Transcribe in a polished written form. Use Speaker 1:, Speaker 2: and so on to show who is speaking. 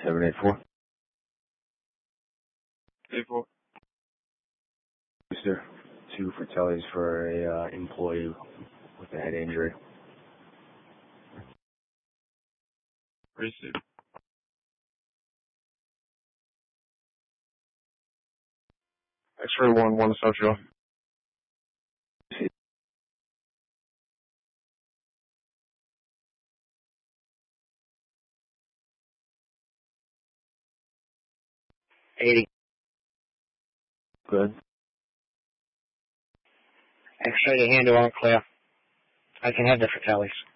Speaker 1: 784.
Speaker 2: 84.
Speaker 1: Sir, 2 Fratellis for a employee with a head injury.
Speaker 2: Receive. X-ray 1 social.
Speaker 1: Good.
Speaker 3: X-ray the handle on clear. I can have the Fratellis.